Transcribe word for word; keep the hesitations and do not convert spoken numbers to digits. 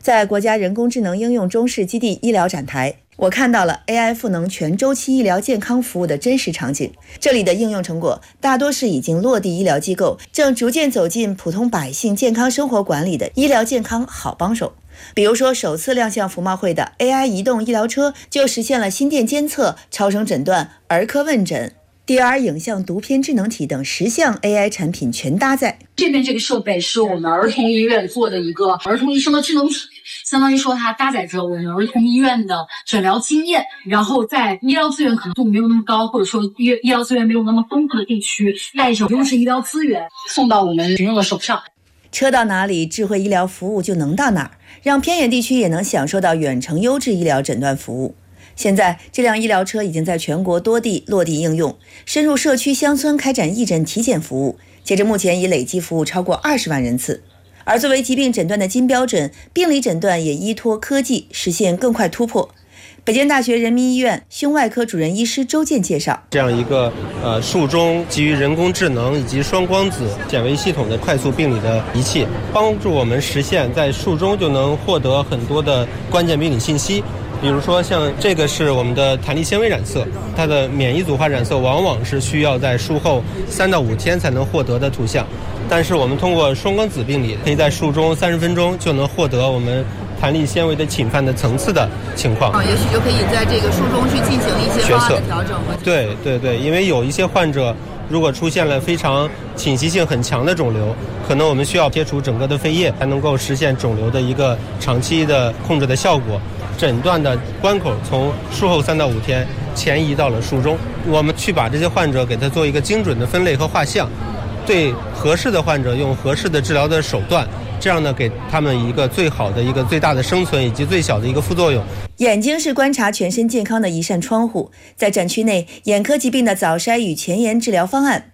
在国家人工智能应用中试基地医疗展台，我看到了 A I 赋能全周期医疗健康服务的真实场景。这里的应用成果大多是已经落地医疗机构，正逐渐走进普通百姓健康生活管理的医疗健康好帮手。比如说，首次亮相服贸会的 A I 移动医疗车就实现了心电监测、超声诊断、儿科问诊、D R 影像读片智能体等十项 A I 产品全搭载。 这边这个设备是我们儿童医院做的一个儿童医生的智能体，相当于说它搭载着我们儿童医院的诊疗经验，然后在医疗资源可能度没有那么高，或者说医医疗资源没有那么丰富的地区，带着优质医疗资源送到我们群众的手上。 车到哪里，智慧医疗服务就能到哪儿，让偏远地区也能享受到远程优质医疗诊断服务。现在，这辆医疗车已经在全国多地落地应用，深入社区乡村开展义诊体检服务，截至目前已累计服务超过二十万人次。而作为疾病诊断的金标准，病理诊断也依托科技实现更快突破。北京大学人民医院胸外科主任医师周健介绍， 这样一个呃术中基于人工智能以及双光子显微系统的快速病理的仪器，帮助我们实现在术中就能获得很多的关键病理信息。比如说像这个是我们的弹力纤维染色，它的免疫组化染色往往是需要在术后三到五天才能获得的图像，但是我们通过双光子病理，可以在术中三十分钟就能获得我们弹力纤维的侵犯的层次的情况。 啊，也许就可以在这个术中去进行一些方案的调整和对对对，因为有一些患者如果出现了非常侵袭性很强的肿瘤，可能我们需要切除整个的肺叶才能够实现肿瘤的一个长期的控制的效果。诊断的关口从术后三到五天前移到了术中，我们去把这些患者给他做一个精准的分类和画像，对合适的患者用合适的治疗的手段，这样呢给他们一个最好的一个最大的生存以及最小的一个副作用。 眼睛是观察全身健康的一扇窗户，在展区内，眼科疾病的早筛与前沿治疗方案